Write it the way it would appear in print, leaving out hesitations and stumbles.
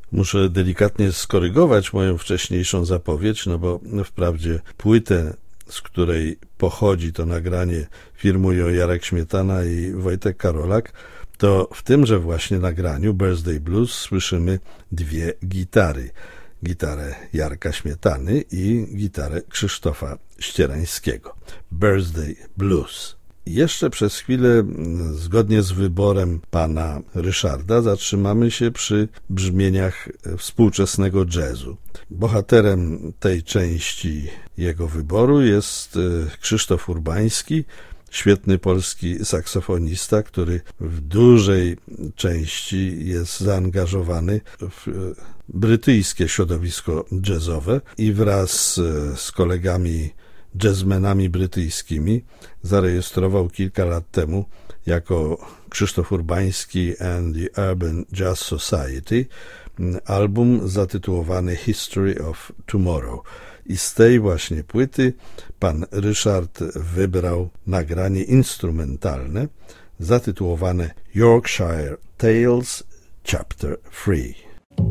Muszę delikatnie skorygować moją wcześniejszą zapowiedź, no bo wprawdzie płytę, z której pochodzi to nagranie, firmują Jarek Śmietana i Wojtek Karolak, to w tymże właśnie nagraniu Birthday Blues słyszymy dwie gitary. Gitarę Jarka Śmietany i gitarę Krzysztofa Ścierańskiego. Birthday Blues. Jeszcze przez chwilę, zgodnie z wyborem pana Ryszarda, zatrzymamy się przy brzmieniach współczesnego jazzu. Bohaterem tej części jego wyboru jest Krzysztof Urbański, świetny polski saksofonista, który w dużej części jest zaangażowany w brytyjskie środowisko jazzowe i wraz z kolegami jazzmenami brytyjskimi zarejestrował kilka lat temu jako Krzysztof Urbański and the Urban Jazz Society album zatytułowany History of Tomorrow. I z tej właśnie płyty pan Ryszard wybrał nagranie instrumentalne zatytułowane Yorkshire Tales Chapter 3.